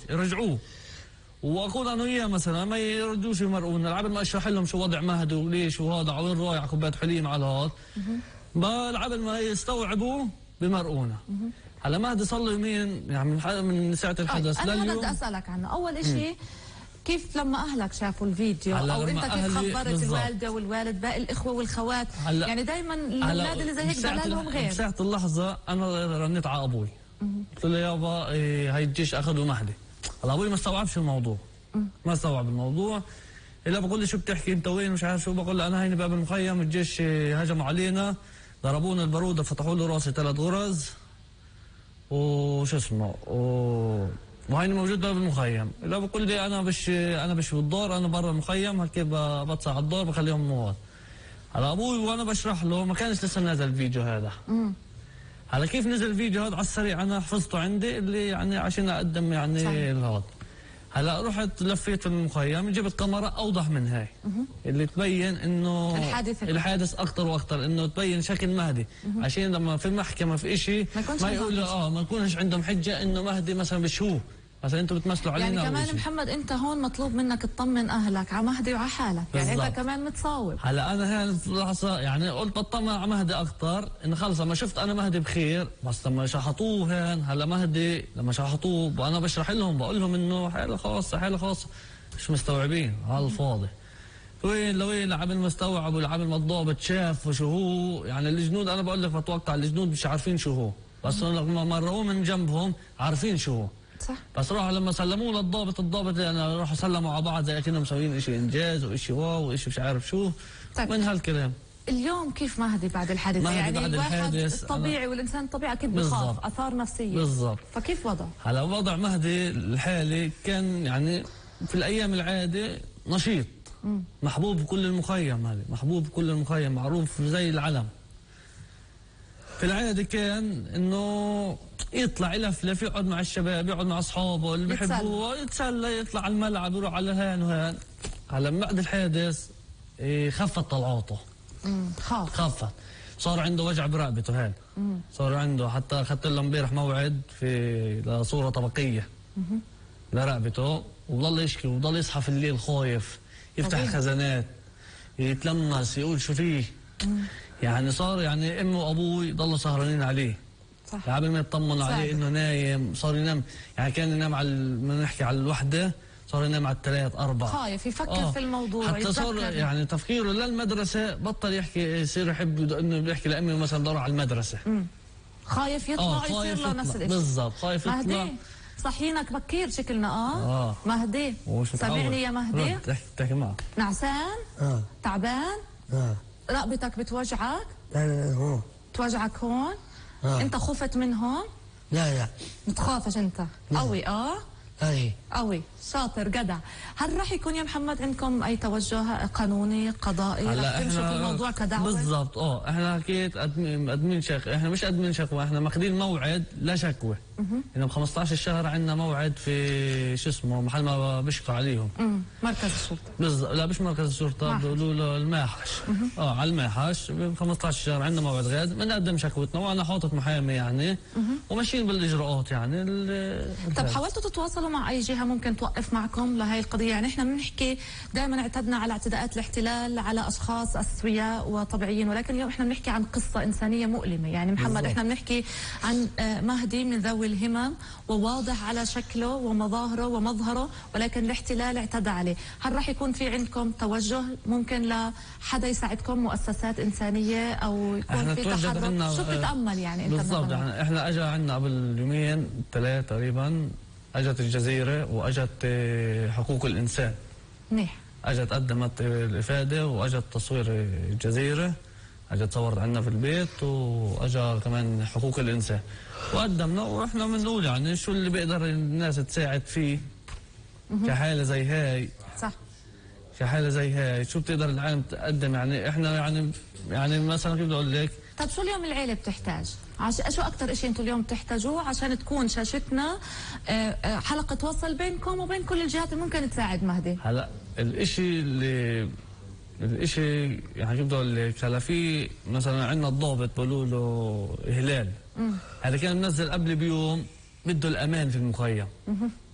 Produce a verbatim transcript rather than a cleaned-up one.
يرجعوه. واقول انا وياه مثلا ما يردوش يمرقونا، العبد ما اشرح لهم شو وضع مهدي وليش وهذا وين رايح كوبايه حليم على هذا، العبد ما يستوعبوا بمرقونا. هلا مهدي صار له يومين يعني من, من ساعه الحدث لليوم. انا بدي اسالك عنه، اول شيء كيف لما اهلك شافوا الفيديو او انت كيف خبرت الوالده والوالد باقي الاخوه والخوات؟ يعني دايما الاولاد اللي زي هيك دلالهم غير. بساعة اللحظه انا رنيت على ابوي قلت له يابا إيه هاي الجيش اخذوا مهدي. هلا ابوي ما استوعبش الموضوع، ما استوعب الموضوع الا بقول لي شو بتحكي انت وين مش عارف شو، بقول له انا هيني باب المخيم الجيش هجموا علينا ضربونا الباروده فتحوا له راسي ثلاث غرز وشو اسمه و... وهيني موجود باب المخيم. الا بقول لي انا بش انا بش بالدور، انا برا المخيم هيك بطلع على الدور بخليهم مواد. هلا ابوي وانا بشرح له ما كانش لسه نازل الفيديو هذا. امم هلا كيف نزل الفيديو هذا على السريع انا حفظته عندي اللي يعني عشان اقدم يعني الهذا. هلا رحت لفيت في المخيم جبت كاميرا اوضح من هاي اللي تبين انه الحادث الحادث اكثر واكثر، انه تبين شكل مهدي عشان لما في المحكمه في شيء ما, ما يقول اه ما يكونش عندهم حجه انه مهدي مثلا بشهور مثلا انتم بتمثلوا علينا. يعني كمان محمد انت هون مطلوب منك تطمن اهلك على مهدي وعلى حالك، يعني بالزبط. انت كمان متصاوب. هلا انا هي اللحظه يعني قلت بطمن على مهدي اكثر، انه خلص لما شفت انا مهدي بخير، بس لما شحطوه هين هلا مهدي لما شحطوه وانا بشرح لهم بقول لهم انه حاله خاصه حاله خاصه مش مستوعبين على الفاضي. وين لوين لعبل ما استوعبوا لعبل ما الضابط شاف وشو هو، يعني الجنود انا بقول لك بتوقع الجنود مش عارفين شو هو، بس لما مروه من جنبهم عارفين شو هو. صح. بس راحوا لما سلموه للضابط، الضابط يعني راحوا سلموا على بعض زي كانهم مسويين شيء انجاز وشيء واو وشيء مش عارف شو. طيب. من هالكلام اليوم كيف مهدي بعد الحادث؟ يعني بعد الواحد الحادث الطبيعي والانسان الطبيعي اكيد بخاف اثار نفسيه. بالضبط. فكيف وضعه؟ هلا وضع مهدي الحالي كان يعني في الايام العادي نشيط مم. محبوب بكل المخيم، هذا محبوب بكل المخيم معروف زي العلم. في العادة كان انه يطلع يلفلف يقعد مع الشباب يقعد مع اصحابه اللي بيحبوه يتسلى يطلع على الملعب يروح على هان وهان. هلا بعد الحادث خفت طلعاته. امم خاف خفت صار عنده وجع برقبته هان. مم. صار عنده حتى اخذت له امبارح موعد في لصوره طبقيه مم. لرقبته وضل يشكي وضل يصحى في الليل خايف يفتح طبيعي. خزانات يتلمس يقول شو فيه. مم. يعني صار يعني امه وابوي ضلوا سهرانين عليه. صح. قبل ما يطمنوا عليه انه نايم صار ينام، يعني كان ينام على ما نحكي على الوحده صار ينام على الثلاث اربع. خايف يفكر آه. في الموضوع حتى صار يعني تفكيره للمدرسه بطل يحكي يصير يحب انه بيحكي لامي مثلا دور على المدرسه. امم خايف يطلع آه. يصير له نفس الشيء. بالضبط خايف يطلع. مهدي صحينك بكير شكلنا اه, آه. مهدي سامعني يا مهدي؟ تحكي معه. نعسان؟ اه تعبان؟ اه رقبتك بتوجعك؟ لا لا هون. توجعك هون؟ آه. انت خفت منهم؟ لا لا متخافش انت؟ لا. قوي اه؟ اي قوي شاطر جدع. هل راح يكون يا محمد عندكم اي توجه قانوني قضائي رح تمشوا في الموضوع كدعوه؟ بالضبط اه احنا حكيت مقدمين شكوى، احنا مش قادمين شكوى احنا ماخذين موعد لشكوى. احنا ب خمسطعش الشهر عندنا موعد في شو اسمه محل ما بيشكوا عليهم. امم مركز الشرطه. بالضبط لا مش مركز الشرطه بيقولوا له الماحش. اه على الماحش ب خمسطعش الشهر عندنا موعد غاد بنقدم شكوتنا وانا حاطط محامي يعني وماشيين بالاجراءات يعني. طب حاولتوا تتواصلوا مع اي جهه ممكن توقف معكم لهي القضيه؟ يعني احنا بنحكي دائما اعتدنا على اعتداءات الاحتلال على اشخاص اسوياء وطبيعيين، ولكن اليوم احنا بنحكي عن قصه انسانيه مؤلمه. يعني محمد بالزبط. احنا بنحكي عن مهدي من ذوي الهمم وواضح على شكله ومظاهره ومظهره، ولكن الاحتلال اعتدى عليه. هل راح يكون في عندكم توجه ممكن لحدا يساعدكم مؤسسات انسانيه او يكون في تحرك؟ شو بتتامل يعني انت؟ بالضبط يعني احنا اجى عندنا قبل يومين ثلاث تقريبا اجت الجزيره واجت حقوق الانسان. منيح. اجت قدمت الافاده واجت تصوير الجزيره، اجت صورت عندنا في البيت واجى كمان حقوق الانسان وقدمنا. واحنا بنقول يعني شو اللي بيقدر الناس تساعد فيه كحاله زي هاي. صح. كحاله زي هاي شو بتقدر العالم تقدم؟ يعني احنا يعني يعني مثلا كيف بدي اقول لك. طيب شو اليوم العيله بتحتاج؟ عش... شو اكثر شيء انتم اليوم بتحتاجوه عشان تكون شاشتنا حلقه وصل بينكم وبين كل الجهات اللي ممكن تساعد مهدي؟ هلا الشيء اللي الشيء يعني كيف بدي اقول لك، هلا في مثلا عندنا الضابط بقولوا له هلال، هذا كان منزل قبل بيوم بده الامان في المخيم.